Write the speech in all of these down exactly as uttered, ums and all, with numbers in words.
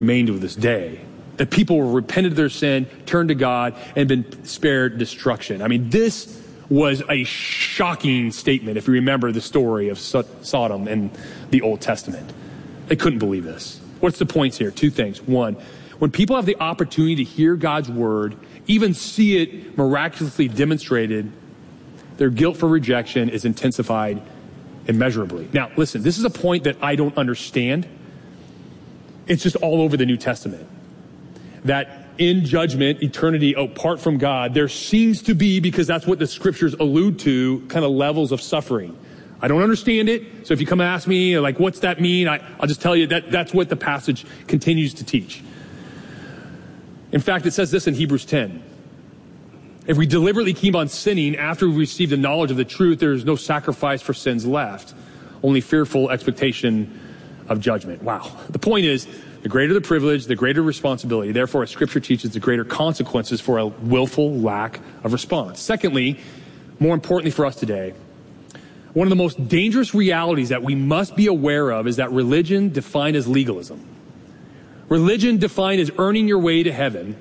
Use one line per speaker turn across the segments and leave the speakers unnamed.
remained to this day. That people were repented of their sin, turned to God, and been spared destruction. I mean, this was a shocking statement if you remember the story of Sodom in the Old Testament. They couldn't believe this. What's the points here? Two things. One, when people have the opportunity to hear God's word, even see it miraculously demonstrated, their guilt for rejection is intensified immeasurably. Now, listen, this is a point that I don't understand. It's just all over the New Testament. That in judgment, eternity apart from God, there seems to be, because that's what the scriptures allude to, kind of levels of suffering. I don't understand it. So if you come and ask me, like, what's that mean? I, I'll just tell you that that's what the passage continues to teach. In fact, it says this in Hebrews ten. If we deliberately keep on sinning after we receive the knowledge of the truth, there is no sacrifice for sins left, only fearful expectation of judgment. Wow. The point is, the greater the privilege, the greater responsibility. Therefore, as Scripture teaches, the greater consequences for a willful lack of response. Secondly, more importantly for us today, one of the most dangerous realities that we must be aware of is that religion defined as legalism, religion defined as earning your way to heaven,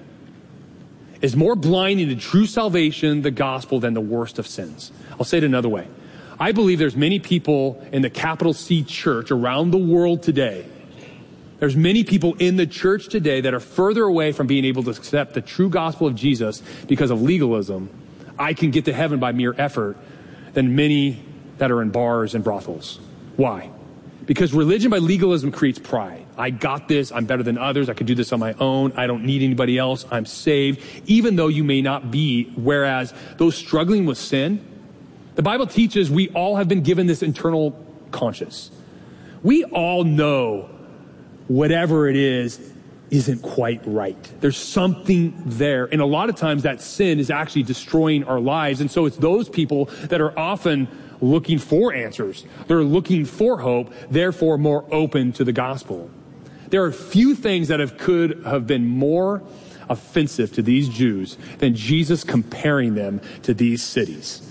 is more blinding to true salvation, the gospel, than the worst of sins. I'll say it another way. I believe there's many people in the capital C church around the world today. There's many people in the church today that are further away from being able to accept the true gospel of Jesus because of legalism. I can get to heaven by mere effort than many that are in bars and brothels. Why? Because religion by legalism creates pride. I got this. I'm better than others. I can do this on my own. I don't need anybody else. I'm saved, even though you may not be. Whereas those struggling with sin, the Bible teaches we all have been given this internal conscience. We all know whatever it is isn't quite right. There's something there. And a lot of times that sin is actually destroying our lives. And so it's those people that are often looking for answers. They're looking for hope, therefore more open to the gospel. There are few things that have, could have been more offensive to these Jews than Jesus comparing them to these cities.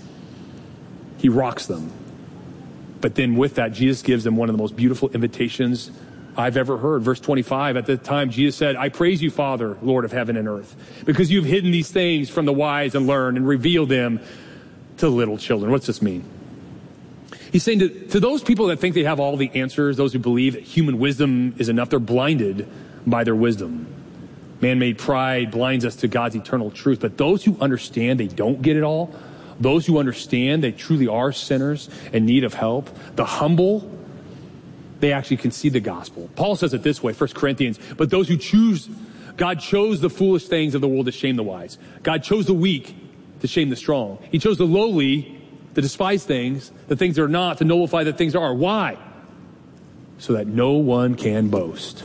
He rocks them. But then with that, Jesus gives them one of the most beautiful invitations I've ever heard. Verse twenty-five, at the time, Jesus said, I praise you, Father, Lord of heaven and earth, because you've hidden these things from the wise and learned and revealed them to little children. What's this mean? He's saying to, to those people that think they have all the answers, those who believe that human wisdom is enough, they're blinded by their wisdom. Man-made pride blinds us to God's eternal truth. But those who understand they don't get it all, those who understand they truly are sinners in need of help, the humble, they actually can see the gospel. Paul says it this way, First Corinthians, but those who choose, God chose the foolish things of the world to shame the wise. God chose the weak to shame the strong. He chose the lowly, the despised things, the things that are not, to nullify the things that are. Why? So that no one can boast.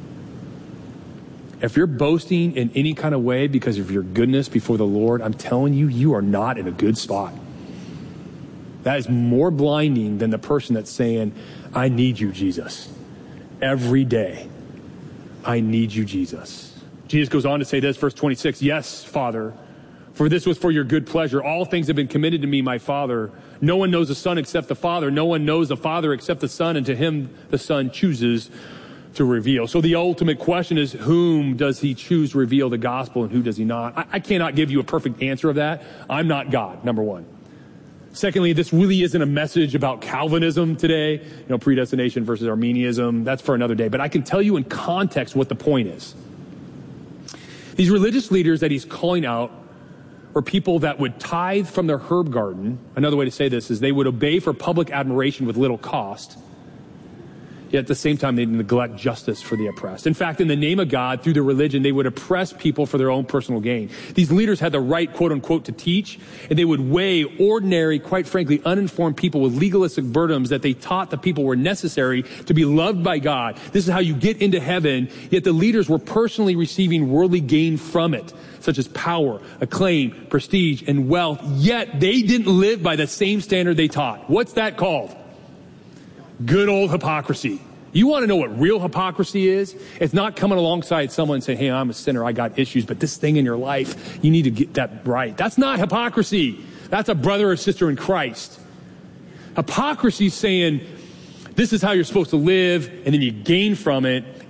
If you're boasting in any kind of way because of your goodness before the Lord, I'm telling you, you are not in a good spot. That is more blinding than the person that's saying, I need you, Jesus. Every day, I need you, Jesus. Jesus goes on to say this, verse twenty-six, yes, Father, for this was for your good pleasure. All things have been committed to me, my Father. No one knows the Son except the Father. No one knows the Father except the Son, and to him the Son chooses to reveal. So the ultimate question is, whom does he choose to reveal the gospel and who does he not? I, I cannot give you a perfect answer of that. I'm not God, number one. Secondly, this really isn't a message about Calvinism today, you know, predestination versus Arminianism. That's for another day. But I can tell you in context what the point is. These religious leaders that he's calling out were people that would tithe from their herb garden. Another way to say this is they would obey for public admiration with little cost. Yet at the same time, they neglect justice for the oppressed. In fact, in the name of God, through their religion, they would oppress people for their own personal gain. These leaders had the right, quote unquote, to teach, and they would weigh ordinary, quite frankly, uninformed people with legalistic burdens that they taught the people were necessary to be loved by God. This is how you get into heaven, yet the leaders were personally receiving worldly gain from it, such as power, acclaim, prestige, and wealth, yet they didn't live by the same standard they taught. What's that called? Good old hypocrisy. You want to know what real hypocrisy is? It's not coming alongside someone and saying, hey, I'm a sinner, I got issues, but this thing in your life, you need to get that right. That's not hypocrisy. That's a brother or sister in Christ. Hypocrisy is saying, this is how you're supposed to live, and then you gain from it,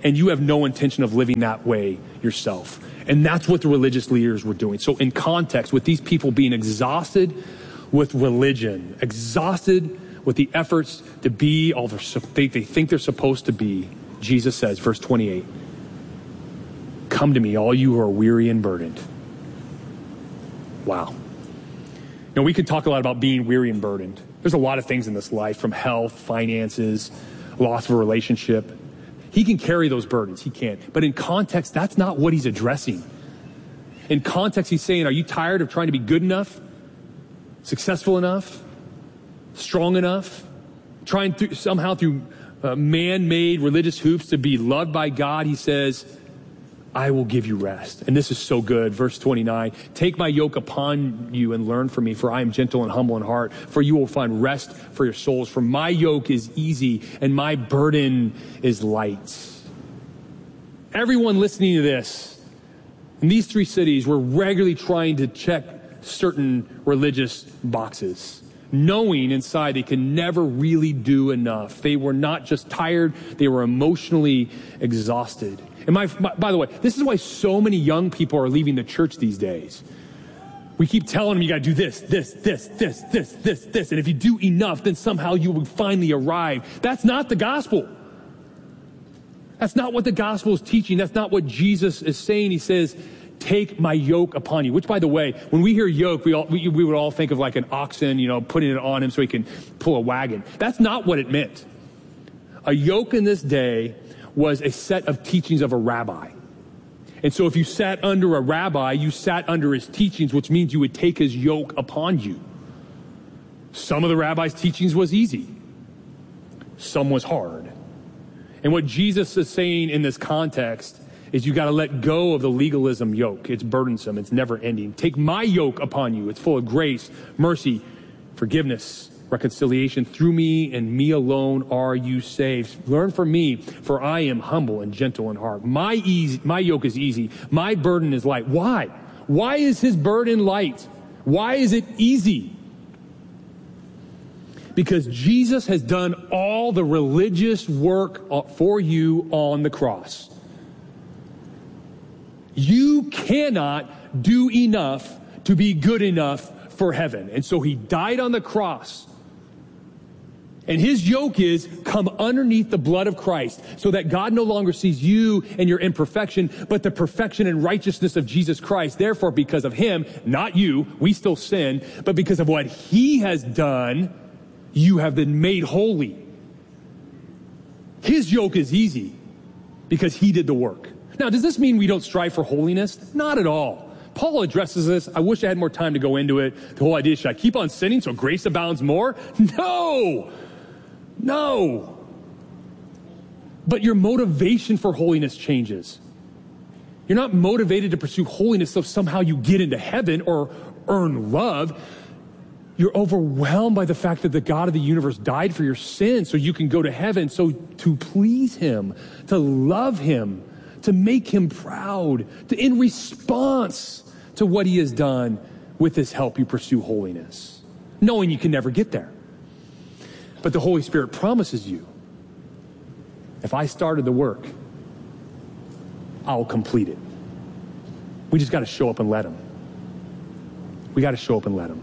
and you have no intention of living that way yourself. And that's what the religious leaders were doing. So in context, with these people being exhausted with religion, exhausted with the efforts to be all they, they think they're supposed to be, Jesus says, verse twenty-eight, come to me, all you who are weary and burdened. Wow. Now, we could talk a lot about being weary and burdened. There's a lot of things in this life, from health, finances, loss of a relationship. He can carry those burdens. He can. But in context, that's not what he's addressing. In context, he's saying, are you tired of trying to be good enough, successful enough, strong enough, trying to, somehow through uh, man-made religious hoops to be loved by God? He says, I will give you rest. And this is so good. Verse twenty-nine, take my yoke upon you and learn from me, for I am gentle and humble in heart, for you will find rest for your souls. For my yoke is easy and my burden is light. Everyone listening to this, in these three cities, were regularly trying to check certain religious boxes, knowing inside they could never really do enough. They were not just tired, they were emotionally exhausted. And my, my, by the way, this is why so many young people are leaving the church these days. We keep telling them you got to do this, this, this, this, this, this, this. And if you do enough, then somehow you will finally arrive. That's not the gospel. That's not what the gospel is teaching. That's not what Jesus is saying. He says, take my yoke upon you. Which, by the way, when we hear yoke, we, all, we, we would all think of like an oxen, you know, putting it on him so he can pull a wagon. That's not what it meant. A yoke in this day was a set of teachings of a rabbi. And so if you sat under a rabbi, you sat under his teachings, which means you would take his yoke upon you. Some of the rabbi's teachings was easy. Some was hard. And what Jesus is saying in this context is you got to let go of the legalism yoke. It's burdensome. It's never ending. Take my yoke upon you. It's full of grace, mercy, forgiveness, reconciliation. Through me and me alone are you saved. Learn from me, for I am humble and gentle in heart. My easy, my yoke is easy. My burden is light. Why? Why is his burden light? Why is it easy? Because Jesus has done all the religious work for you on the cross. You cannot do enough to be good enough for heaven. And so he died on the cross. And his yoke is come underneath the blood of Christ so that God no longer sees you and your imperfection, but the perfection and righteousness of Jesus Christ. Therefore, because of him, not you, we still sin, but because of what he has done, you have been made holy. His yoke is easy because he did the work. Now, does this mean we don't strive for holiness? Not at all. Paul addresses this. I wish I had more time to go into it. The whole idea, should I keep on sinning so grace abounds more? No. No. But your motivation for holiness changes. You're not motivated to pursue holiness so somehow you get into heaven or earn love. You're overwhelmed by the fact that the God of the universe died for your sins so you can go to heaven. So to please him, to love him, to make him proud, to in response to what he has done, with his help you pursue holiness, knowing you can never get there. But the Holy Spirit promises you, if I started the work, I'll complete it. We just got to show up and let him. We got to show up and let him.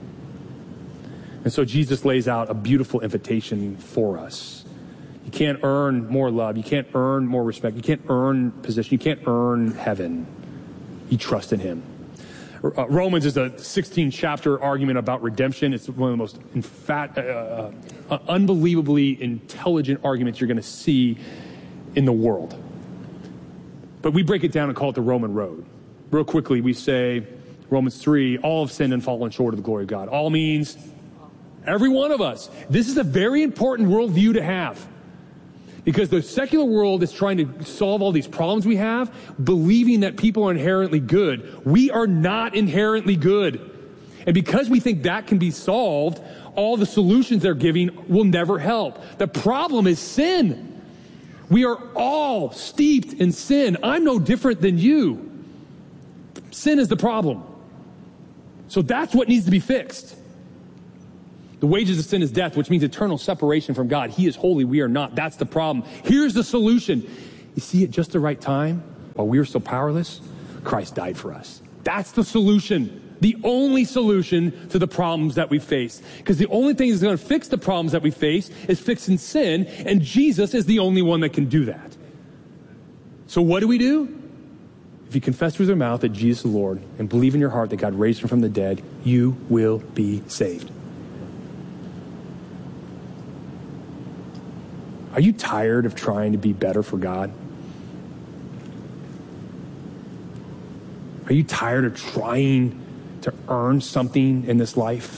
And so Jesus lays out a beautiful invitation for us. You can't earn more love. You can't earn more respect. You can't earn position. You can't earn heaven. You trust in him. Uh, Romans is a sixteen chapter argument about redemption. It's one of the most infat- uh, uh, unbelievably intelligent arguments you're going to see in the world. But we break it down and call it the Roman road. Real quickly, we say, Romans three, all have sinned and fallen short of the glory of God. All means every one of us. This is a very important worldview to have. Because the secular world is trying to solve all these problems we have, believing that people are inherently good. We are not inherently good. And because we think that can be solved, all the solutions they're giving will never help. The problem is sin. We are all steeped in sin. I'm no different than you. Sin is the problem. So that's what needs to be fixed. The wages of sin is death, which means eternal separation from God. He is holy, we are not. That's the problem. Here's the solution. You see, at just the right time, while we were still powerless, Christ died for us. That's the solution. The only solution to the problems that we face. Because the only thing that's going to fix the problems that we face is fixing sin, and Jesus is the only one that can do that. So what do we do? If you confess with your mouth that Jesus is the Lord and believe in your heart that God raised him from the dead, you will be saved. Are you tired of trying to be better for God? Are you tired of trying to earn something in this life?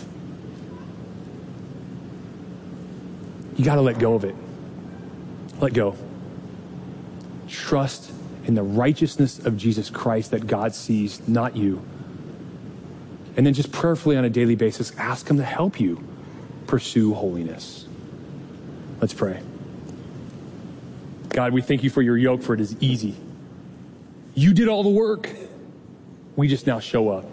You got to let go of it. Let go. Trust in the righteousness of Jesus Christ that God sees, not you. And then just prayerfully on a daily basis, ask him to help you pursue holiness. Let's pray. God, we thank you for your yoke, for it is easy. You did all the work. We just now show up.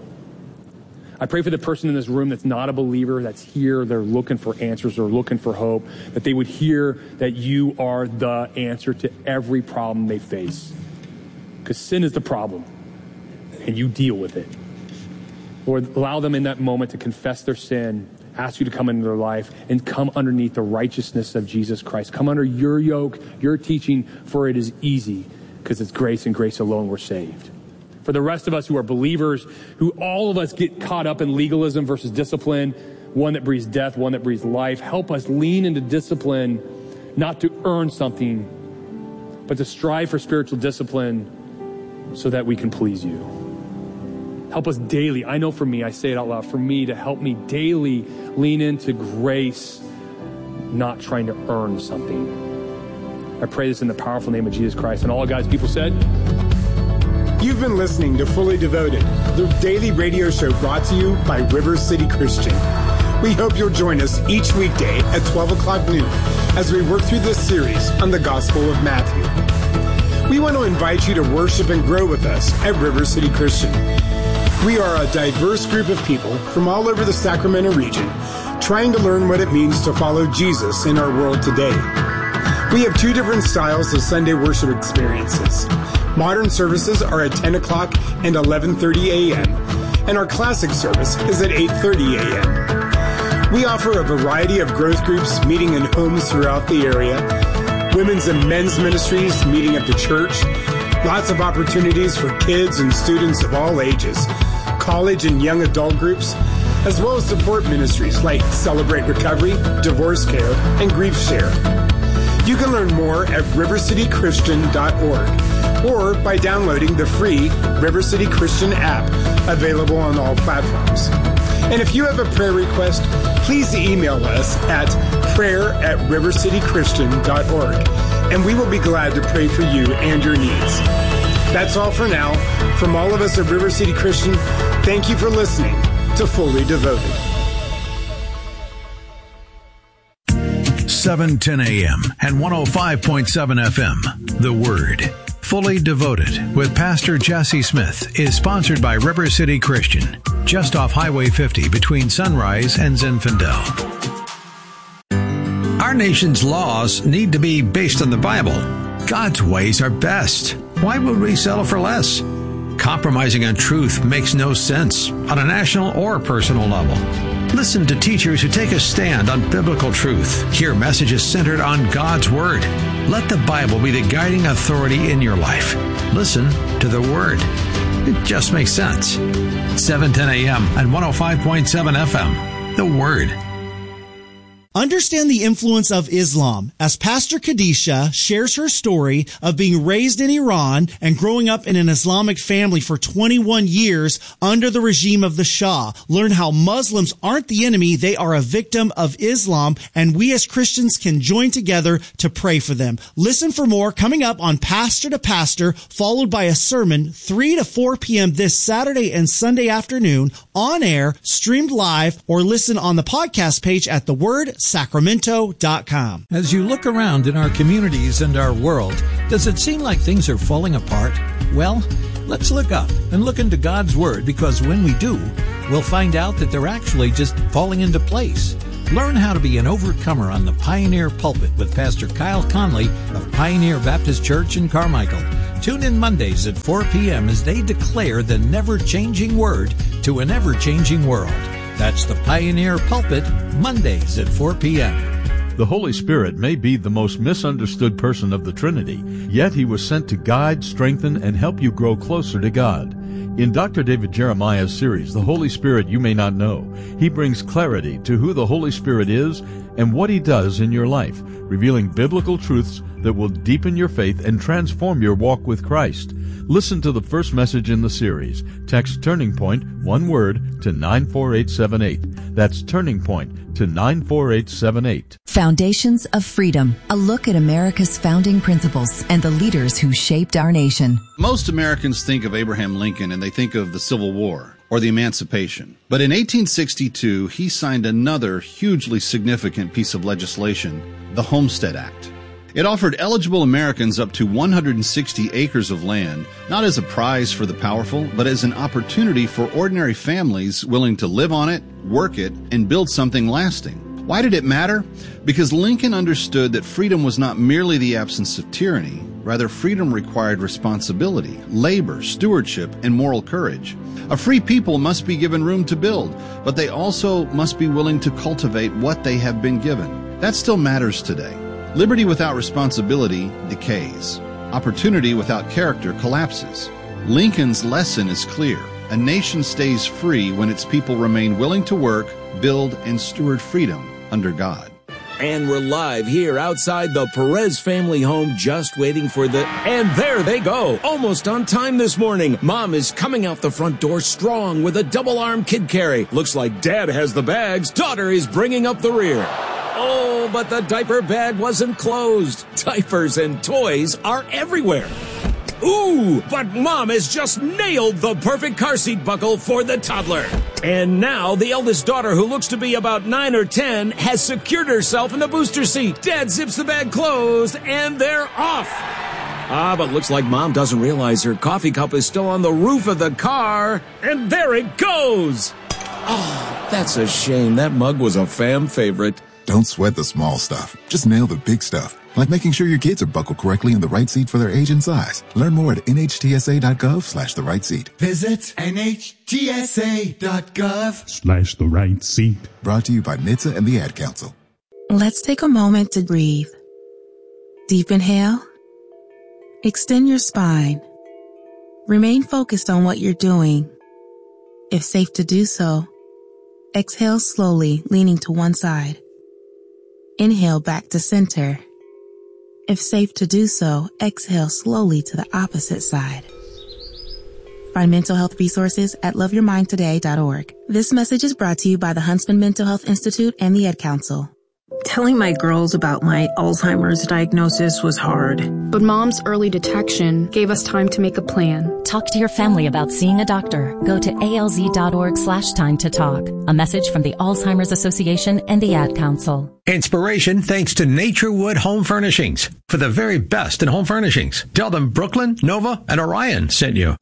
I pray for the person in this room that's not a believer, that's here, they're looking for answers, they're looking for hope, that they would hear that you are the answer to every problem they face. Because sin is the problem, and you deal with it. Lord, allow them in that moment to confess their sin, ask you to come into their life, and come underneath the righteousness of Jesus Christ. Come under your yoke, your teaching, for it is easy, because it's grace and grace alone we're saved. For the rest of us who are believers, who all of us get caught up in legalism versus discipline, one that breeds death, one that breeds life, help us lean into discipline, not to earn something, but to strive for spiritual discipline so that we can please you. Help us daily. I know for me, I say it out loud, for me to help me daily lean into grace, not trying to earn something. I pray this in the powerful name of Jesus Christ. And all God's people said...
You've been listening to Fully Devoted, the daily radio show brought to you by River City Christian. We hope you'll join us each weekday at twelve o'clock noon as we work through this series on the Gospel of Matthew. We want to invite you to worship and grow with us at River City Christian. We are a diverse group of people from all over the Sacramento region trying to learn what it means to follow Jesus in our world today. We have two different styles of Sunday worship experiences. Modern services are at ten o'clock and eleven thirty a.m., and our classic service is at eight thirty a.m. We offer a variety of growth groups meeting in homes throughout the area, women's and men's ministries meeting at the church, lots of opportunities for kids and students of all ages, college and young adult groups, as well as support ministries like Celebrate Recovery, Divorce Care, and Grief Share. You can learn more at river city christian dot org or by downloading the free River City Christian app available on all platforms. And if you have a prayer request, please email us at prayer at river city christian dot org, and we will be glad to pray for you and your needs. That's all for now. From all of us at River City Christian, thank you for listening to Fully Devoted.
seven ten a.m. and one oh five point seven F M. The Word. Fully Devoted with Pastor Jesse Smith is sponsored by River City Christian, just off Highway fifty between Sunrise and Zinfandel.
Our nation's laws need to be based on the Bible. God's ways are best. Why would we settle for less? Compromising on truth makes no sense on a national or personal level. Listen to teachers who take a stand on biblical truth. Hear messages centered on God's Word. Let the Bible be the guiding authority in your life. Listen to the Word. It just makes sense. seven ten a.m. and one oh five point seven F M. The Word.
Understand the influence of Islam as Pastor Khadisha shares her story of being raised in Iran and growing up in an Islamic family for twenty-one years under the regime of the Shah. Learn how Muslims aren't the enemy, they are a victim of Islam, and we as Christians can join together to pray for them. Listen for more coming up on Pastor to Pastor, followed by a sermon three to four p.m. this Saturday and Sunday afternoon, on air, streamed live, or listen on the podcast page at the Word Sacramento dot com.
As you look around in our communities and our world, does it seem like things are falling apart? Well, let's look up and look into God's Word, because when we do, we'll find out that they're actually just falling into place. Learn how to be an overcomer on the Pioneer Pulpit with Pastor Kyle Conley of Pioneer Baptist Church in Carmichael. Tune in Mondays at four p.m. as they declare the never-changing word to an ever-changing world. That's the Pioneer Pulpit, Mondays at four p.m.
The Holy Spirit may be the most misunderstood person of the Trinity, yet He was sent to guide, strengthen, and help you grow closer to God. In Doctor David Jeremiah's series, The Holy Spirit You May Not Know, he brings clarity to who the Holy Spirit is and what He does in your life, revealing biblical truths that will deepen your faith and transform your walk with Christ. Listen to the first message in the series. Text Turning Point, one word, to nine four eight seven eight. That's Turning Point to nine four eight seven eight.
Foundations of Freedom, a look at America's founding principles and the leaders who shaped our nation.
Most Americans think of Abraham Lincoln and they think of the Civil War or the Emancipation. But in eighteen sixty-two, he signed another hugely significant piece of legislation, the Homestead Act. It offered eligible Americans up to one hundred sixty acres of land, not as a prize for the powerful, but as an opportunity for ordinary families willing to live on it, work it, and build something lasting. Why did it matter? Because Lincoln understood that freedom was not merely the absence of tyranny. Rather, freedom required responsibility, labor, stewardship, and moral courage. A free people must be given room to build, but they also must be willing to cultivate what they have been given. That still matters today. Liberty without responsibility decays. Opportunity without character collapses. Lincoln's lesson is clear. A nation stays free when its people remain willing to work, build, and steward freedom under God.
And we're live here outside the Perez family home, just waiting for the... And there they go, almost on time this morning. Mom is coming out the front door strong with a double-arm kid carry. Looks like Dad has the bags. Daughter is bringing up the rear. Oh, but the diaper bag wasn't closed. Diapers and toys are everywhere. Ooh, but Mom has just nailed the perfect car seat buckle for the toddler. And now the eldest daughter, who looks to be about nine or ten, has secured herself in the booster seat. Dad zips the bag closed, and they're off. Ah, but looks like Mom doesn't realize her coffee cup is still on the roof of the car. And there it goes. Oh, that's a shame. That mug was a fam favorite.
Don't sweat the small stuff. Just nail the big stuff. Like making sure your kids are buckled correctly in the right seat for their age and size. Learn more at nhtsa.gov slash the right seat.
Visit nhtsa.gov
slash the right seat.
Brought to you by N H T S A and the Ad Council.
Let's take a moment to breathe. Deep inhale. Extend your spine. Remain focused on what you're doing. If safe to do so, exhale slowly, leaning to one side. Inhale back to center. If safe to do so, exhale slowly to the opposite side. Find mental health resources at love your mind today dot org. This message is brought to you by the Huntsman Mental Health Institute and the Ad Council.
Telling my girls about my Alzheimer's diagnosis was hard.
But Mom's early detection gave us time to make a plan.
Talk to your family about seeing a doctor. Go to alz.org slash time to talk. A message from the Alzheimer's Association and the Ad Council.
Inspiration thanks to Naturewood Home Furnishings. For the very best in home furnishings. Tell them Brooklyn, Nova, and Orion sent you.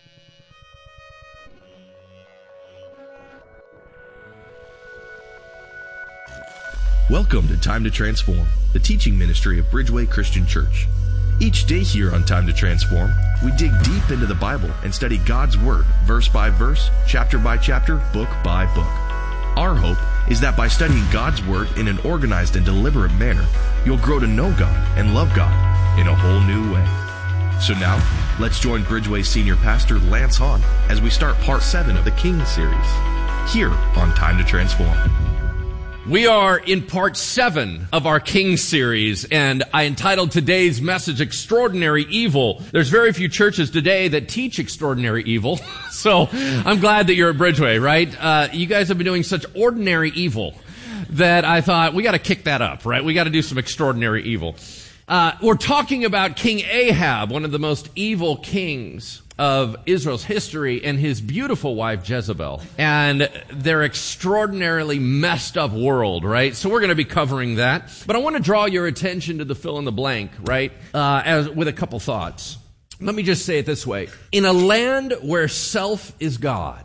Welcome to Time to Transform, the teaching ministry of Bridgeway Christian Church. Each day here on Time to Transform, we dig deep into the Bible and study God's Word, verse by verse, chapter by chapter, book by book. Our hope is that by studying God's Word in an organized and deliberate manner, you'll grow to know God and love God in a whole new way. So now, let's join Bridgeway Senior Pastor Lance Hahn as we start part seven of the King series, here on Time to Transform.
We are in part seven of our King series, and I entitled today's message, Extraordinary Evil. There's very few churches today that teach extraordinary evil, so I'm glad that you're at Bridgeway, right? Uh, you guys have been doing such ordinary evil that I thought we got to kick that up, right? We got to do some extraordinary evil. Uh, we're talking about King Ahab, one of the most evil kings of Israel's history, and his beautiful wife Jezebel, and their extraordinarily messed up world, right? So we're going to be covering that, but I want to draw your attention to the fill in the blank, right? Uh, as with a couple thoughts. Let me just say it this way: in a land where self is God,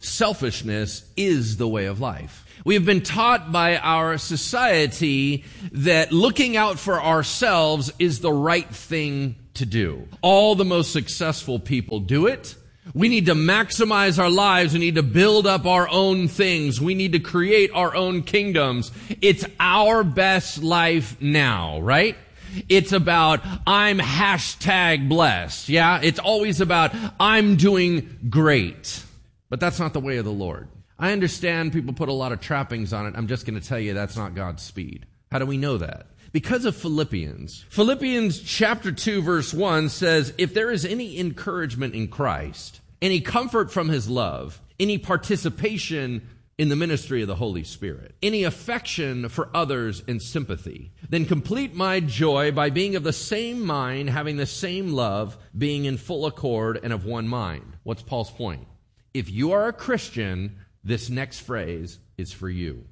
selfishness is the way of life. We have been taught by our society that looking out for ourselves is the right thing to do. All the most successful people do it. We need to maximize our lives. We need to build up our own things. We need to create our own kingdoms. It's our best life now, right? It's about, I'm hashtag blessed. Yeah, it's always about, I'm doing great. But that's not the way of the Lord. I understand people put a lot of trappings on it. I'm just going to tell you that's not God's speed. How do we know that? Because of Philippians. Philippians chapter two verse one says, if there is any encouragement in Christ, any comfort from his love, any participation in the ministry of the Holy Spirit, any affection for others and sympathy, then complete my joy by being of the same mind, having the same love, being in full accord and of one mind. What's Paul's point? If you are a Christian, this next phrase is for you.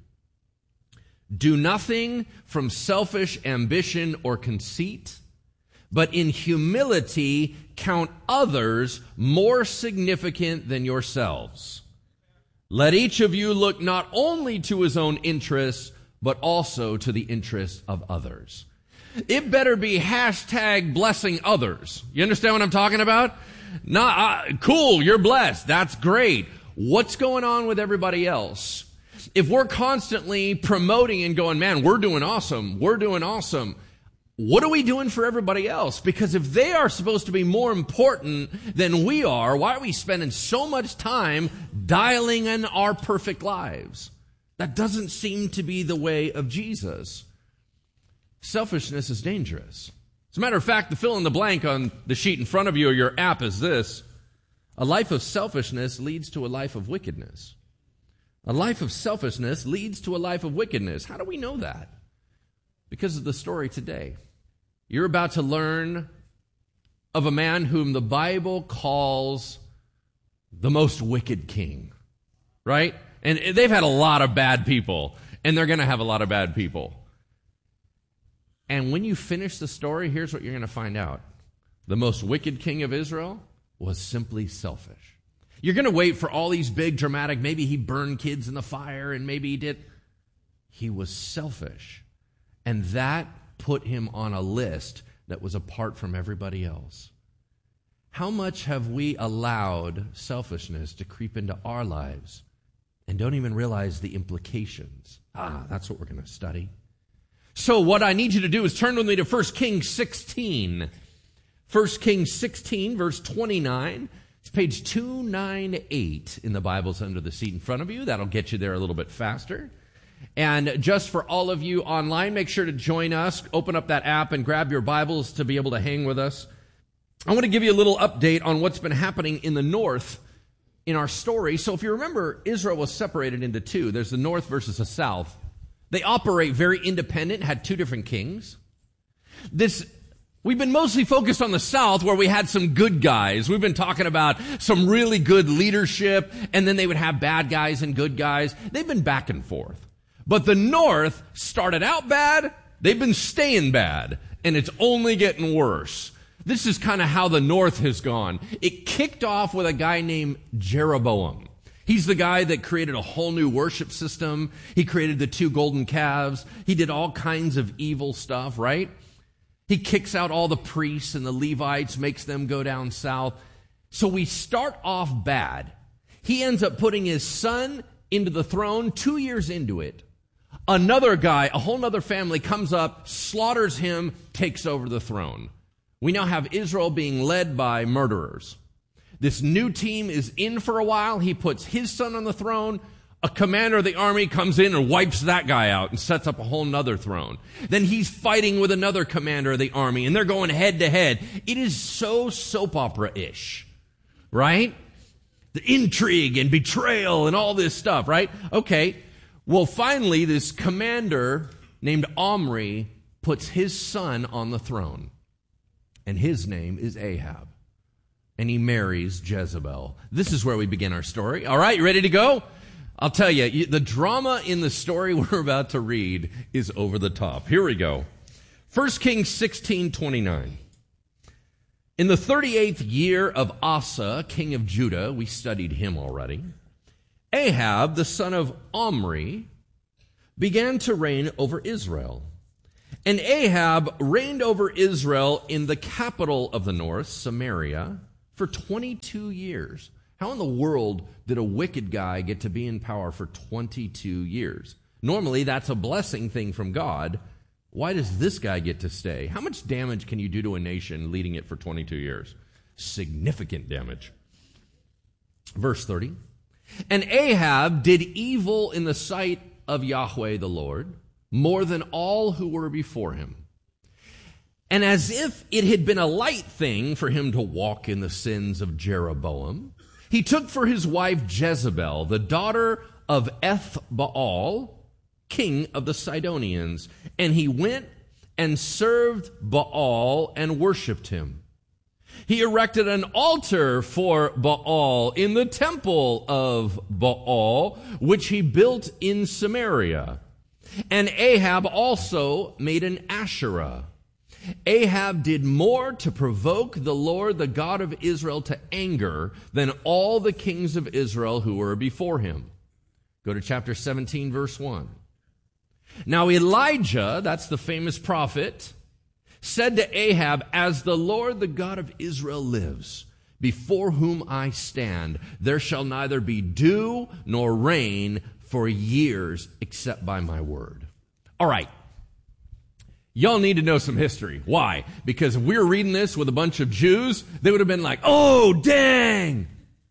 Do nothing from selfish ambition or conceit, but in humility count others more significant than yourselves. Let each of you look not only to his own interests, but also to the interests of others. It better be hashtag blessing others. You understand what I'm talking about? Not, uh, cool, you're blessed. That's great. What's going on with everybody else? If we're constantly promoting and going, man, we're doing awesome, we're doing awesome, what are we doing for everybody else? Because if they are supposed to be more important than we are, why are we spending so much time dialing in our perfect lives? That doesn't seem to be the way of Jesus. Selfishness is dangerous. As a matter of fact, the fill in the blank on the sheet in front of you or your app is this. A life of selfishness leads to a life of wickedness. A life of selfishness leads to a life of wickedness. How do we know that? Because of the story today. You're about to learn of a man whom the Bible calls the most wicked king, right? And they've had a lot of bad people, and they're going to have a lot of bad people. And when you finish the story, here's what you're going to find out. The most wicked king of Israel was simply selfish. You're going to wait for all these big dramatic, maybe he burned kids in the fire and maybe he did. He was selfish. And that put him on a list that was apart from everybody else. How much have we allowed selfishness to creep into our lives and don't even realize the implications? Ah, that's what we're going to study. So what I need you to do is turn with me to First Kings sixteen. First Kings sixteen, verse twenty-nine. It's page two ninety-eight in the Bibles under the seat in front of you. That'll get you there a little bit faster. And just for all of you online, make sure to join us. Open up that app and grab your Bibles to be able to hang with us. I want to give you a little update on what's been happening in the north in our story. So if you remember, Israel was separated into two. There's the north versus the south. They operate very independent, had two different kings. This We've been mostly focused on the South where we had some good guys. We've been talking about some really good leadership, and then they would have bad guys and good guys. They've been back and forth. But the North started out bad, they've been staying bad, and it's only getting worse. This is kind of how the North has gone. It kicked off with a guy named Jeroboam. He's the guy that created a whole new worship system. He created the two golden calves. He did all kinds of evil stuff, right? He kicks out all the priests and the Levites, makes them go down south. So we start off bad. He ends up putting his son into the throne two years into it. Another guy, a whole other family comes up, slaughters him, takes over the throne. We now have Israel being led by murderers. This new team is in for a while. He puts his son on the throne. A commander of the army comes in and wipes that guy out and sets up a whole nother throne. Then he's fighting with another commander of the army, and they're going head to head. It is so soap opera-ish, right? The intrigue and betrayal and all this stuff, right? Okay, well, finally, this commander named Omri puts his son on the throne, and his name is Ahab. And he marries Jezebel. This is where we begin our story. All right, you ready to go? I'll tell you, the drama in the story we're about to read is over the top. Here we go. First Kings sixteen twenty-nine. In the thirty-eighth year of Asa, king of Judah, we studied him already, Ahab, the son of Omri, began to reign over Israel. And Ahab reigned over Israel in the capital of the north, Samaria, for twenty-two years. How in the world did a wicked guy get to be in power for twenty-two years? Normally, that's a blessing thing from God. Why does this guy get to stay? How much damage can you do to a nation leading it for twenty-two years? Significant damage. Verse thirty. And Ahab did evil in the sight of Yahweh the Lord, more than all who were before him. And as if it had been a light thing for him to walk in the sins of Jeroboam, he took for his wife Jezebel, the daughter of Ethbaal, king of the Sidonians, and he went and served Baal and worshipped him. He erected an altar for Baal in the temple of Baal, which he built in Samaria. And Ahab also made an Asherah. Ahab did more to provoke the Lord, the God of Israel, to anger than all the kings of Israel who were before him. Go to chapter seventeen, verse one. Now Elijah, that's the famous prophet, said to Ahab, as the Lord, the God of Israel lives, before whom I stand, there shall neither be dew nor rain for years except by my word. All right. Y'all need to know some history. Why? Because if we were reading this with a bunch of Jews, they would have been like, oh, dang.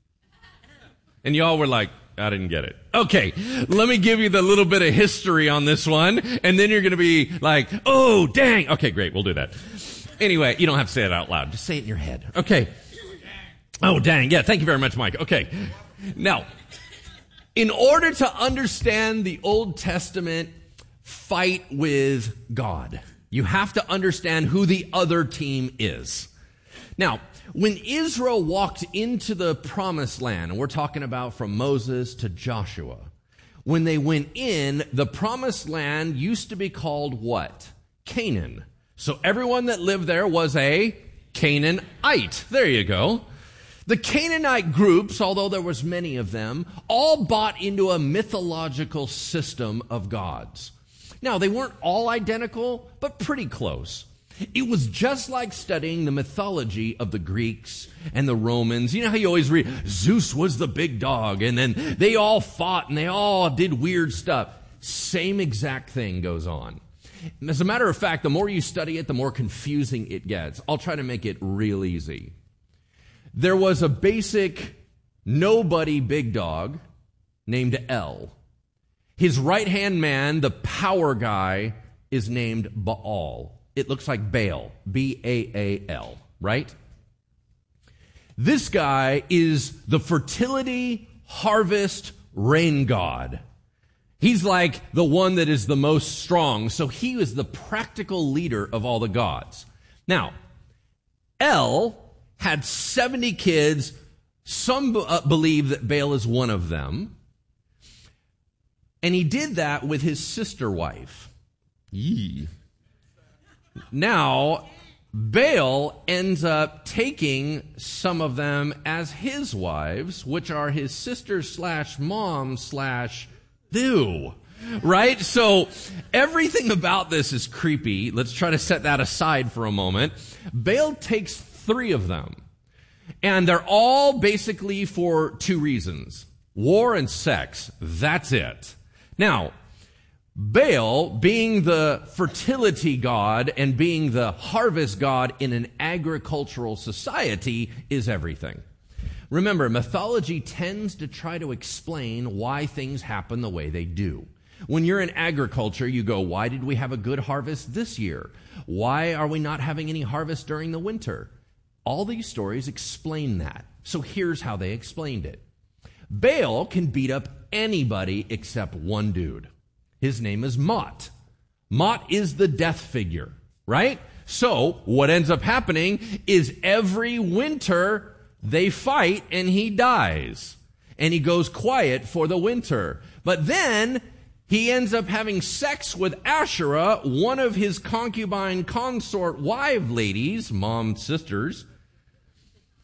And y'all were like, I didn't get it. Okay, let me give you the little bit of history on this one, and then you're going to be like, oh, dang. Okay, great, we'll do that. Anyway, you don't have to say it out loud. Just say it in your head. Okay. Oh, dang. Yeah, thank you very much, Mike. Okay. Now, in order to understand the Old Testament fight with God, you have to understand who the other team is. Now, when Israel walked into the promised land, and we're talking about from Moses to Joshua, when they went in, the promised land used to be called what? Canaan. So everyone that lived there was a Canaanite. There you go. The Canaanite groups, although there was many of them, all bought into a mythological system of gods. Now, they weren't all identical, but pretty close. It was just like studying the mythology of the Greeks and the Romans. You know how you always read, Zeus was the big dog, and then they all fought and they all did weird stuff. Same exact thing goes on. As a matter of fact, the more you study it, the more confusing it gets. I'll try to make it real easy. There was a basic nobody big dog named El. His right-hand man, the power guy, is named Baal. It looks like Baal, B A A L, right? This guy is the fertility, harvest, rain god. He's like the one that is the most strong, so he is the practical leader of all the gods. Now, El had seventy kids. Some uh, believe that Baal is one of them. And he did that with his sister wife. Yee. Now, Baal ends up taking some of them as his wives, which are his sister slash mom slash ew. Right? So everything about this is creepy. Let's try to set that aside for a moment. Baal takes three of them. And they're all basically for two reasons. War and sex. That's it. Now, Baal, being the fertility god and being the harvest god in an agricultural society, is everything. Remember, mythology tends to try to explain why things happen the way they do. When you're in agriculture, you go, why did we have a good harvest this year? Why are we not having any harvest during the winter? All these stories explain that. So here's how they explained it. Baal can beat up anybody except one dude. His name is Mot. Mot is the death figure, right? So what ends up happening is every winter they fight and he dies. And he goes quiet for the winter. But then he ends up having sex with Asherah, one of his concubine consort wife ladies, mom sisters.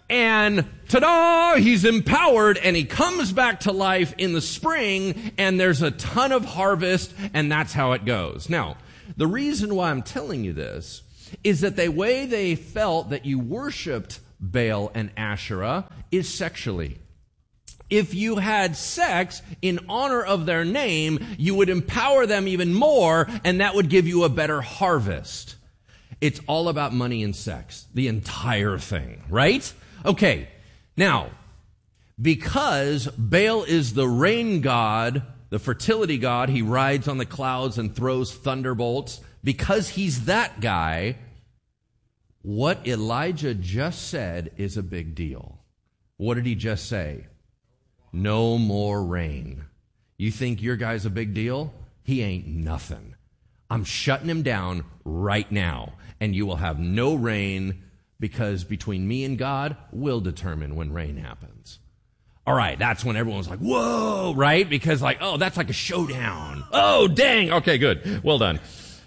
And ta-da, he's empowered and he comes back to life in the spring and there's a ton of harvest and that's how it goes. Now, the reason why I'm telling you this is that the way they felt that you worshiped Baal and Asherah is sexually. If you had sex in honor of their name, you would empower them even more and that would give you a better harvest. It's all about money and sex, the entire thing, right? Okay, now, because Baal is the rain god, the fertility god, he rides on the clouds and throws thunderbolts. Because he's that guy, what Elijah just said is a big deal. What did he just say? No more rain. You think your guy's a big deal? He ain't nothing. I'm shutting him down right now, and you will have no rain, because between me and God, we'll determine when rain happens. All right, that's when everyone's like, whoa, right? Because like, oh, that's like a showdown. Oh, dang. Okay, good. Well done.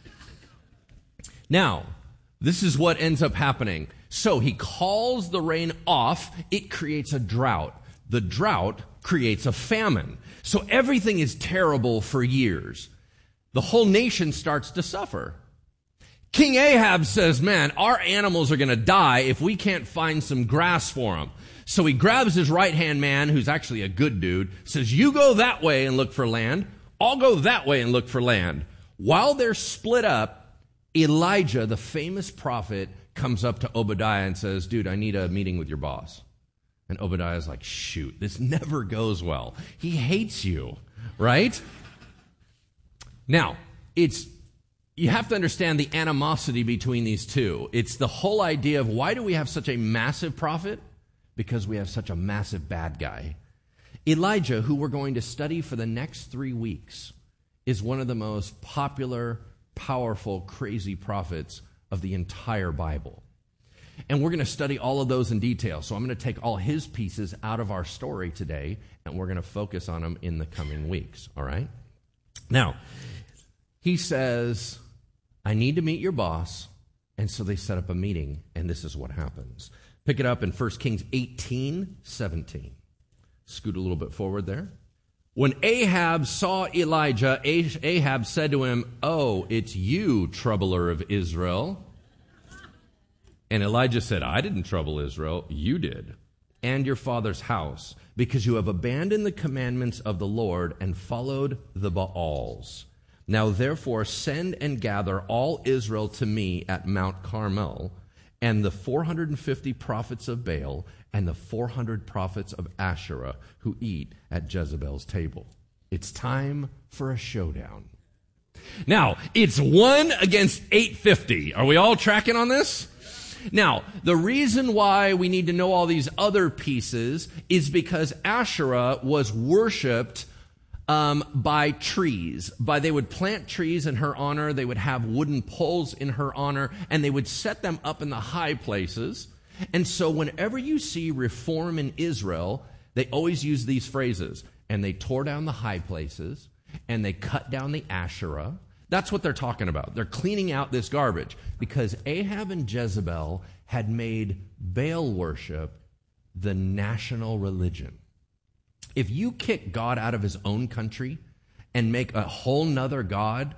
Now, this is what ends up happening. So he calls the rain off. It creates a drought. The drought creates a famine. So everything is terrible for years. The whole nation starts to suffer. King Ahab says, man, our animals are going to die if we can't find some grass for them. So he grabs his right-hand man, who's actually a good dude, says, you go that way and look for land. I'll go that way and look for land. While they're split up, Elijah, the famous prophet, comes up to Obadiah and says, dude, I need a meeting with your boss. And Obadiah's like, shoot, this never goes well. He hates you, right? Now, it's you have to understand the animosity between these two. It's the whole idea of why do we have such a massive prophet? Because we have such a massive bad guy. Elijah, who we're going to study for the next three weeks, is one of the most popular, powerful, crazy prophets of the entire Bible. And we're going to study all of those in detail. So I'm going to take all his pieces out of our story today, and we're going to focus on them in the coming weeks, all right? Now, he says, I need to meet your boss. And so they set up a meeting, and this is what happens. Pick it up in First Kings eighteen seventeen. Scoot a little bit forward there. When Ahab saw Elijah, Ahab said to him, oh, it's you, troubler of Israel. And Elijah said, I didn't trouble Israel, you did, and your father's house, because you have abandoned the commandments of the Lord and followed the Baals. Now therefore send and gather all Israel to me at Mount Carmel, and the four hundred fifty prophets of Baal and the four hundred prophets of Asherah who eat at Jezebel's table. It's time for a showdown. Now, it's one against eight fifty. Are we all tracking on this? Now, the reason why we need to know all these other pieces is because Asherah was worshipped um, by trees. By they would plant trees in her honor, they would have wooden poles in her honor, and they would set them up in the high places. And so whenever you see reform in Israel, they always use these phrases. And they tore down the high places, and they cut down the Asherah. That's what they're talking about. They're cleaning out this garbage because Ahab and Jezebel had made Baal worship the national religion. If you kick God out of his own country and make a whole nother God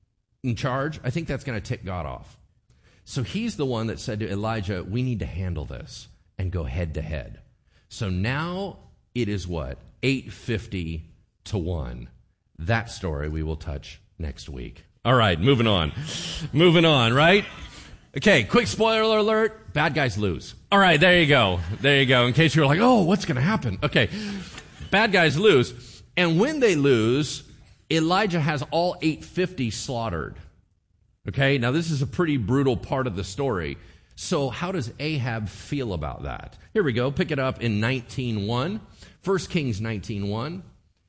in charge, I think that's going to tick God off. So he's the one that said to Elijah, we need to handle this and go head to head. So now it is what? eight fifty to one. That story we will touch next week. All right, moving on. Moving on, right? Okay, quick spoiler alert. Bad guys lose. All right, there you go. There you go. In case you were like, oh, what's going to happen? Okay, bad guys lose. And when they lose, Elijah has all eight fifty slaughtered. Okay, now this is a pretty brutal part of the story. So how does Ahab feel about that? Here we go. Pick it up in nineteen one. First Kings nineteen one.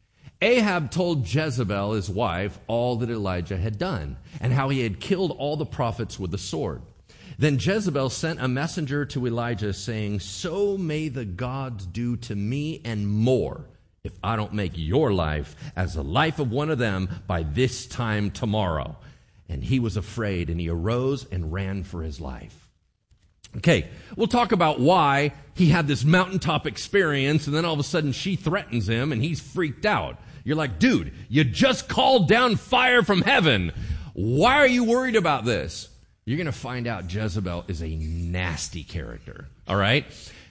Ahab told Jezebel, his wife, all that Elijah had done and how he had killed all the prophets with the sword. Then Jezebel sent a messenger to Elijah saying, so may the gods do to me and more if I don't make your life as the life of one of them by this time tomorrow. And he was afraid, and he arose and ran for his life. Okay, we'll talk about why he had this mountaintop experience, and then all of a sudden she threatens him, and he's freaked out. You're like, dude, you just called down fire from heaven. Why are you worried about this? You're going to find out Jezebel is a nasty character, all right?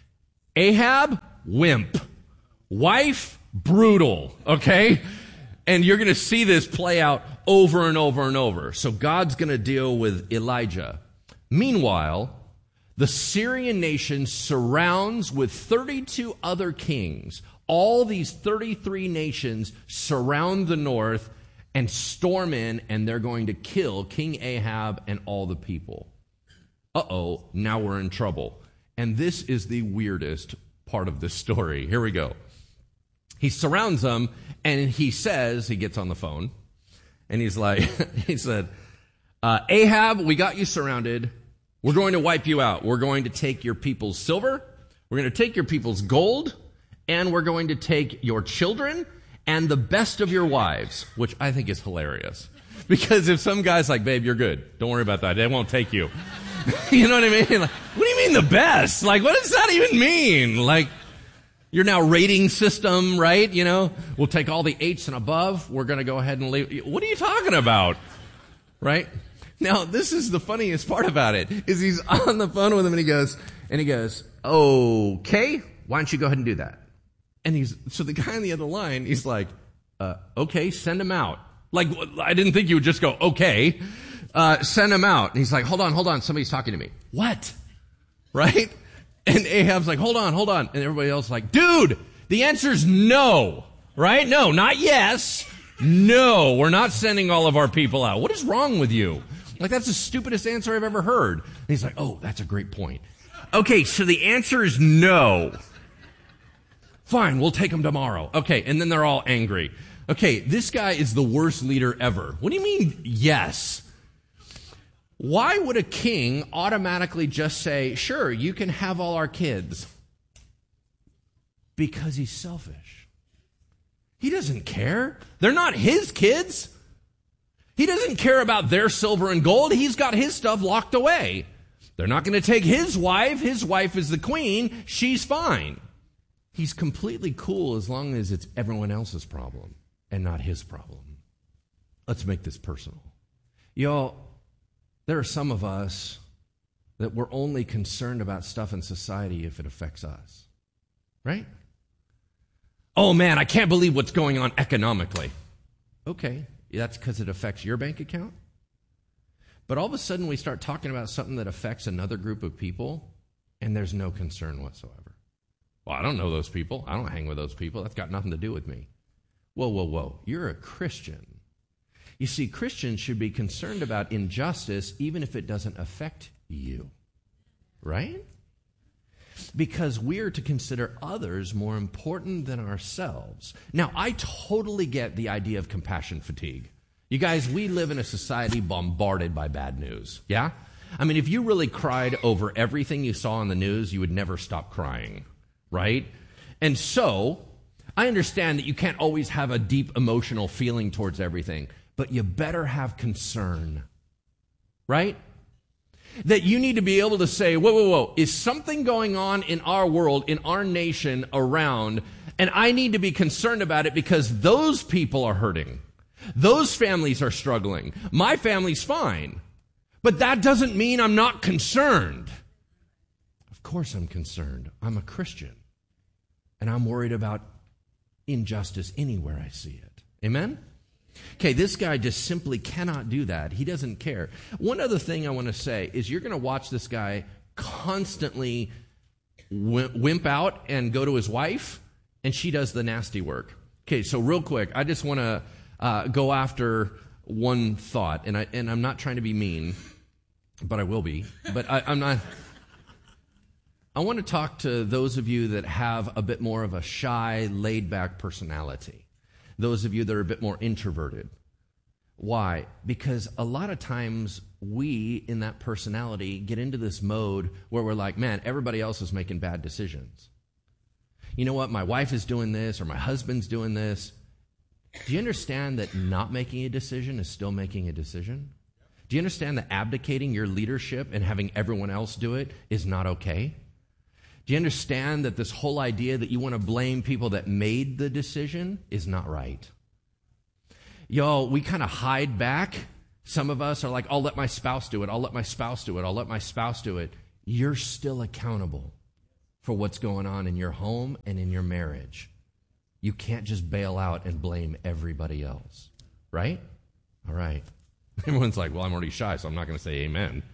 Ahab, wimp. Wife, brutal, okay? And you're going to see this play out over and over and over. So God's going to deal with Elijah. Meanwhile, the Syrian nation surrounds with thirty-two other kings. All these thirty-three nations surround the north and storm in, and they're going to kill King Ahab and all the people. Uh-oh, now we're in trouble. And this is the weirdest part of this story. Here we go. He surrounds them, and he says, he gets on the phone, and he's like, he said, uh, Ahab, we got you surrounded. We're going to wipe you out. We're going to take your people's silver. We're going to take your people's gold. And we're going to take your children and the best of your wives, which I think is hilarious. Because if some guy's like, babe, you're good. Don't worry about that. They won't take you. You know what I mean? Like, what do you mean the best? Like, what does that even mean? Like, your now rating system, right? You know, we'll take all the eights and above. We're going to go ahead and leave. What are you talking about? Right? Now, this is the funniest part about it, is he's on the phone with him and he goes, and he goes, okay, why don't you go ahead and do that? And he's, so the guy on the other line, he's like, uh, okay, send him out. Like, I didn't think you would just go, okay, uh, send him out. And he's like, hold on, hold on, somebody's talking to me. What? Right? And Ahab's like, hold on, hold on. And everybody else is like, dude, the answer's no. Right? No, not yes. No, we're not sending all of our people out. What is wrong with you? Like, that's the stupidest answer I've ever heard. And he's like, oh, that's a great point. Okay, so the answer is no. Fine, we'll take them tomorrow. Okay, and then they're all angry. Okay, this guy is the worst leader ever. What do you mean, yes? Why would a king automatically just say, sure, you can have all our kids? Because he's selfish. He doesn't care. They're not his kids. He doesn't care about their silver and gold. He's got his stuff locked away. They're not going to take his wife. His wife is the queen. She's fine. He's completely cool as long as it's everyone else's problem and not his problem. Let's make this personal. Y'all, there are some of us that we're only concerned about stuff in society if it affects us. Right? Oh man, I can't believe what's going on economically. Okay, that's because it affects your bank account? But all of a sudden we start talking about something that affects another group of people, and there's no concern whatsoever. Well, I don't know those people. I don't hang with those people. That's got nothing to do with me. Whoa, whoa, whoa. You're a Christian. You see, Christians should be concerned about injustice even if it doesn't affect you. Right? Because we're to consider others more important than ourselves. Now, I totally get the idea of compassion fatigue. You guys, we live in a society bombarded by bad news. Yeah? I mean, if you really cried over everything you saw on the news, you would never stop crying. Right? And so, I understand that you can't always have a deep emotional feeling towards everything, but you better have concern. Right? That you need to be able to say, whoa, whoa, whoa, is something going on in our world, in our nation around, and I need to be concerned about it because those people are hurting. Those families are struggling. My family's fine. But that doesn't mean I'm not concerned. Of course I'm concerned. I'm a Christian. And I'm worried about injustice anywhere I see it. Amen? Okay, this guy just simply cannot do that. He doesn't care. One other thing I want to say is you're going to watch this guy constantly wimp out and go to his wife, and she does the nasty work. Okay, so real quick, I just want to uh, go after one thought, and, I, and I'm not trying to be mean, but I will be. But I, I'm not... I want to talk to those of you that have a bit more of a shy, laid-back personality. Those of you that are a bit more introverted. Why? Because a lot of times we, in that personality, get into this mode where we're like, man, everybody else is making bad decisions. You know what? My wife is doing this, or my husband's doing this. Do you understand that not making a decision is still making a decision? Do you understand that abdicating your leadership and having everyone else do it is not okay? Do you understand that this whole idea that you want to blame people that made the decision is not right? Yo, we kind of hide back. Some of us are like, I'll let my spouse do it. I'll let my spouse do it. I'll let my spouse do it. You're still accountable for what's going on in your home and in your marriage. You can't just bail out and blame everybody else, right? All right. Everyone's like, well, I'm already shy, so I'm not going to say amen.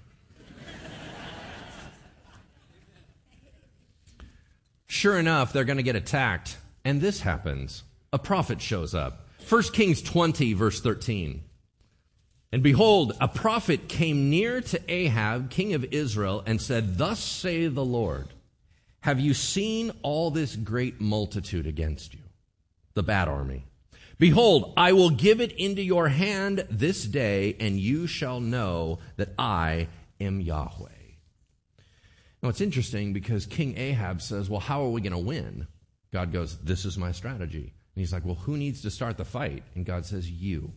Sure enough, they're going to get attacked, and this happens. A prophet shows up. First Kings twenty, verse thirteen. And behold, a prophet came near to Ahab, king of Israel, and said, Thus saith the Lord, have you seen all this great multitude against you, the bad army? Behold, I will give it into your hand this day, and you shall know that I am Yahweh. Now, it's interesting because King Ahab says, well, how are we going to win? God goes, this is my strategy. And he's like, well, who needs to start the fight? And God says, you.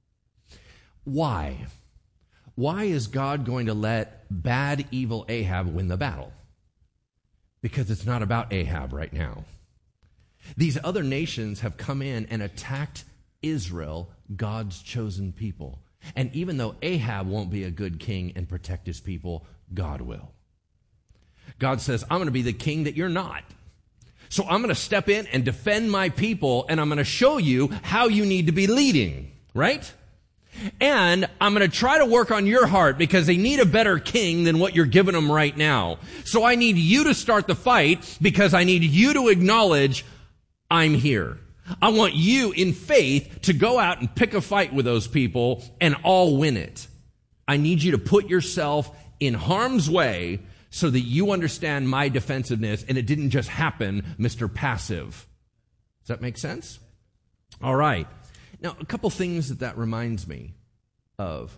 Why? Why is God going to let bad, evil Ahab win the battle? Because it's not about Ahab right now. These other nations have come in and attacked Israel, God's chosen people. And even though Ahab won't be a good king and protect his people, God will. God says, I'm going to be the king that you're not. So I'm going to step in and defend my people, and I'm going to show you how you need to be leading, right? And I'm going to try to work on your heart because they need a better king than what you're giving them right now. So I need you to start the fight because I need you to acknowledge I'm here. I want you in faith to go out and pick a fight with those people and all win it. I need you to put yourself in harm's way so that you understand my defensiveness and it didn't just happen, Mister Passive. Does that make sense? All right. Now, a couple things that that reminds me of.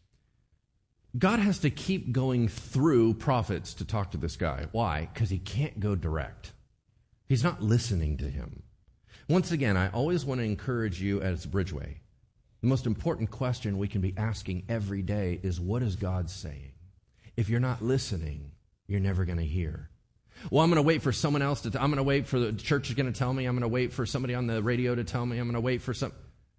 God has to keep going through prophets to talk to this guy. Why? Because he can't go direct. He's not listening to him. Once again, I always want to encourage you as Bridgeway. The most important question we can be asking every day is, what is God saying? If you're not listening, you're never going to hear. Well, I'm going to wait for someone else to, t- I'm going to wait for the church is going to tell me. I'm going to wait for somebody on the radio to tell me. I'm going to wait for some.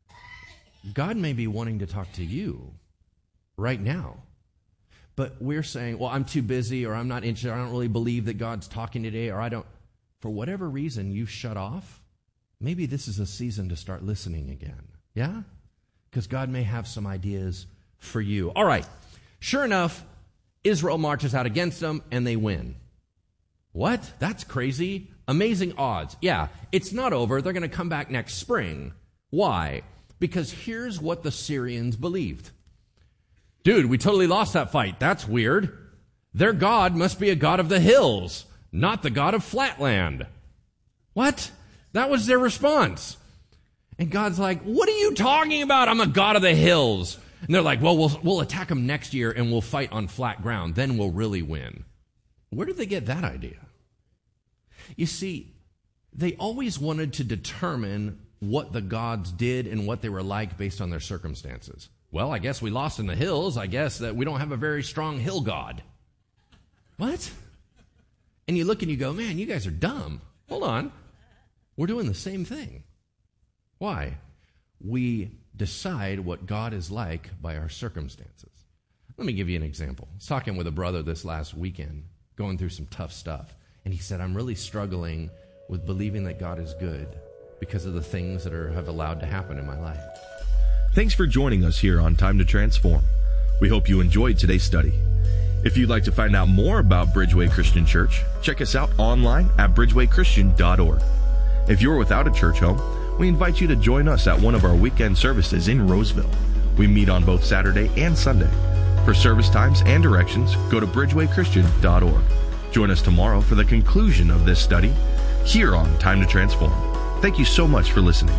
God may be wanting to talk to you right now. But we're saying, well, I'm too busy, or I'm not interested. I don't really believe that God's talking today, or I don't. For whatever reason you've shut off, maybe this is a season to start listening again. Yeah? Because God may have some ideas for you. All right. Sure enough, Israel marches out against them, and they win. What? That's crazy. Amazing odds. Yeah, it's not over. They're going to come back next spring. Why? Because here's what the Syrians believed. Dude, we totally lost that fight. That's weird. Their God must be a God of the hills, not the God of flatland. What? That was their response. And God's like, what are you talking about? I'm a God of the hills. And they're like, well, we'll we'll attack them next year and we'll fight on flat ground. Then we'll really win. Where did they get that idea? You see, they always wanted to determine what the gods did and what they were like based on their circumstances. Well, I guess we lost in the hills. I guess that we don't have a very strong hill god. What? And you look and you go, man, you guys are dumb. Hold on. We're doing the same thing. Why? We decide what God is like by our circumstances. Let me give you an example. I was talking with a brother this last weekend, going through some tough stuff. And he said, I'm really struggling with believing that God is good because of the things that are, have allowed to happen in my life.
Thanks for joining us here on Time to Transform. We hope you enjoyed today's study. If you'd like to find out more about Bridgeway Christian Church, check us out online at bridgeway christian dot org. If you're without a church home, we invite you to join us at one of our weekend services in Roseville. We meet on both Saturday and Sunday. For service times and directions, go to bridgeway christian dot org. Join us tomorrow for the conclusion of this study here on Time to Transform. Thank you so much for listening.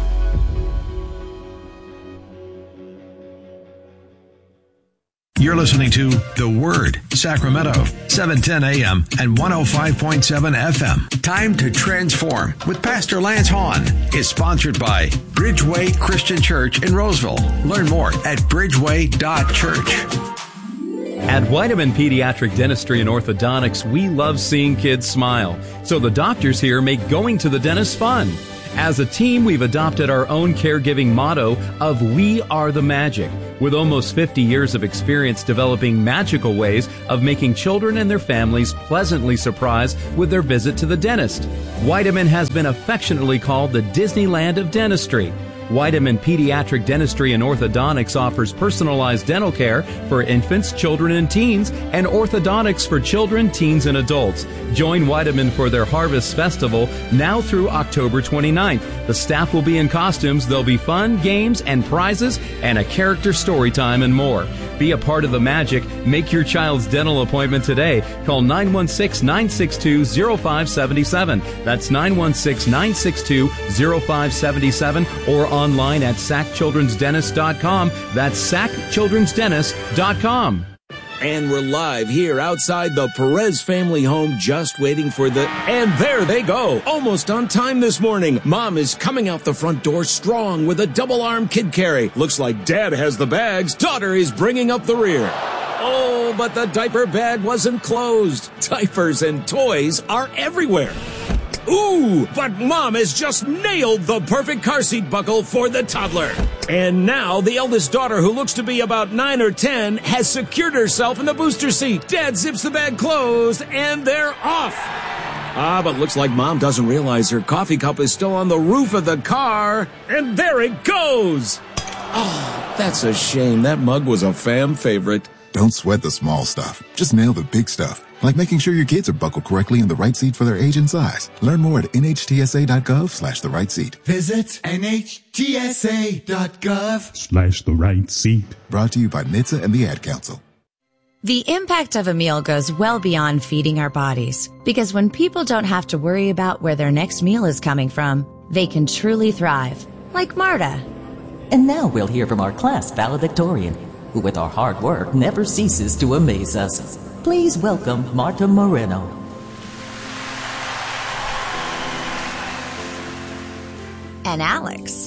You're listening to The Word, Sacramento, seven ten a.m. and one oh five point seven F M. Time to Transform with Pastor Lance Hahn is sponsored by Bridgeway Christian Church in Roseville. Learn more at bridgeway dot church.
At Whiteman Pediatric Dentistry and Orthodontics, we love seeing kids smile, so the doctors here make going to the dentist fun. As a team, we've adopted our own caregiving motto of We Are the Magic, with almost fifty years of experience developing magical ways of making children and their families pleasantly surprised with their visit to the dentist. Whiteman has been affectionately called the Disneyland of dentistry. Whiteman Pediatric Dentistry and Orthodontics offers personalized dental care for infants, children, and teens, and orthodontics for children, teens, and adults. Join Whiteman for their Harvest Festival now through October twenty-ninth. The staff will be in costumes. There'll be fun, games, and prizes, and a character story time and more. Be a part of the magic. Make your child's dental appointment today. Call nine one six, nine six two, zero five seven seven. That's nine one six, nine six two, zero five seven seven, or online at sac children's dentist dot com. That's sac children's dentist dot com.
And we're live here outside the Perez family home, just waiting for the... And there they go, almost on time this morning. Mom is coming out the front door strong with a double-arm kid carry. Looks like Dad has the bags. Daughter is bringing up the rear. Oh, but the diaper bag wasn't closed. Diapers and toys are everywhere. Ooh, but Mom has just nailed the perfect car seat buckle for the toddler. And now the eldest daughter, who looks to be about nine or ten, has secured herself in the booster seat. Dad zips the bag closed, and they're off. Ah, but looks like Mom doesn't realize her coffee cup is still on the roof of the car. And there it goes. Oh, that's a shame. That mug was a fam favorite.
Don't sweat the small stuff. Just nail the big stuff. Like making sure your kids are buckled correctly in the right seat for their age and size. Learn more at N H T S A dot gov slash the right seat.
Visit N H T S A dot gov
Slash the right seat. Brought to you by N H T S A and the Ad Council.
The impact of a meal goes well beyond feeding our bodies. Because when people don't have to worry about where their next meal is coming from, they can truly thrive. Like Marta.
And now we'll hear from our class valedictorian, who with our hard work never ceases to amaze us. Please welcome Marta Moreno.
And Alex.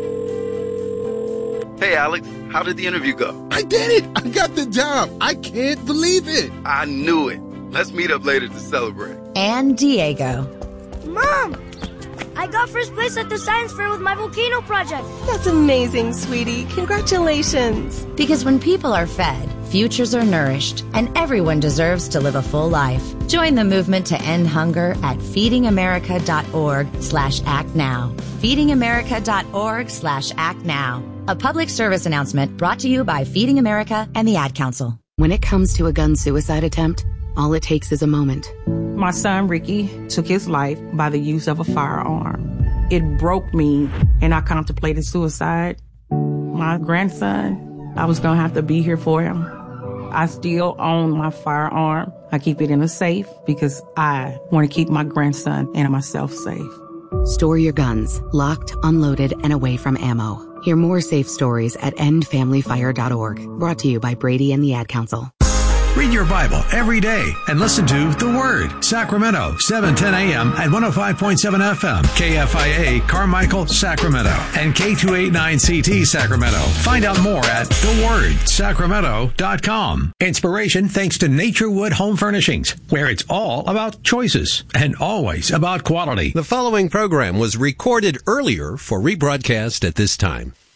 Hey, Alex, how did the interview go?
I did it! I got the job! I can't believe it!
I knew it. Let's meet up later to celebrate.
And Diego.
Mom! I got first place at the science fair with my volcano project.
That's amazing, sweetie. Congratulations.
Because when people are fed, futures are nourished, and everyone deserves to live a full life. Join the movement to end hunger at feeding america dot org slash act now. feeding america dot org slash act now. A public service announcement brought to you by Feeding America and the Ad Council.
When it comes to a gun suicide attempt, all it takes is a moment.
My son, Ricky, took his life by the use of a firearm. It broke me, and I contemplated suicide. My grandson, I was going to have to be here for him. I still own my firearm. I keep it in a safe because I want to keep my grandson and myself safe.
Store your guns, locked, unloaded, and away from ammo. Hear more safe stories at end family fire dot org. Brought to you by Brady and the Ad Council.
Read your Bible every day and listen to The Word, Sacramento, seven ten a.m. at one oh five point seven F M, K F I A, Carmichael, Sacramento, and K two eighty-nine C T, Sacramento. Find out more at the word sacramento dot com. Inspiration thanks to Naturewood Home Furnishings, where it's all about choices and always about quality.
The following program was recorded earlier for rebroadcast at this time.